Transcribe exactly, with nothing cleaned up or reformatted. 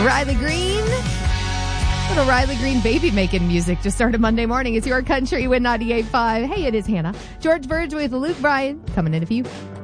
Riley Green. Little Riley Green baby making music just started Monday morning. It's your country with ninety-eight point five. Hey, it is Hannah. George Verge with Luke Bryan coming in a few.